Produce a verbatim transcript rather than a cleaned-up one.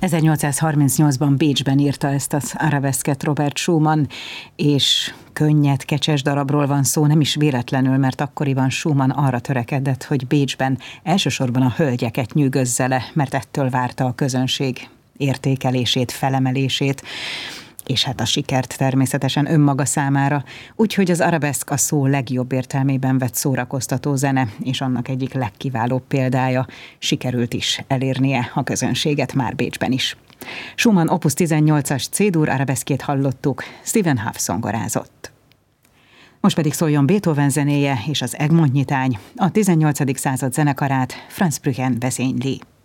ezernyolcszázharmincnyolcban Bécsben írta ezt az Arabeszket Robert Schumann, és könnyed, kecses darabról van szó, nem is véletlenül, mert akkoriban Schumann arra törekedett, hogy Bécsben elsősorban a hölgyeket nyűgözze le, mert ettől várta a közönség értékelését, felemelését, és hát a sikert természetesen önmaga számára, úgyhogy az arabeszk a szó legjobb értelmében vett szórakoztató zene, és annak egyik legkiválóbb példája, sikerült is elérnie a közönséget már Bécsben is. Schumann opus tizennyolcas C-dur arabeszkét hallottuk, Stephen Hough zongorázott. Most pedig szóljon Beethoven zenéje és az Egmont nyitány, a tizennyolcadik század zenekarát Franz Brücken vezényli.